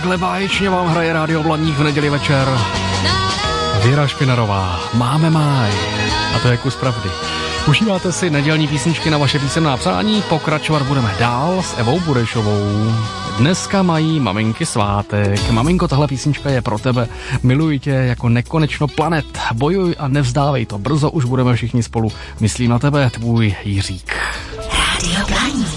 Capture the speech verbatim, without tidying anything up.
takhle báječně vám hraje Rádio Blaník v neděli večer. Věra Špinarová, Máme máj. A to je kus pravdy. Užíváte si nedělní písničky na vaše písemná přání, pokračovat budeme dál s Evou Burešovou. Dneska mají maminky svátek. Maminko, tahle písnička je pro tebe. Miluji tě jako nekonečno planet. Bojuj a nevzdávej to. Brzo už budeme všichni spolu. Myslím na tebe, tvůj Jiřík. Rádio Blaník.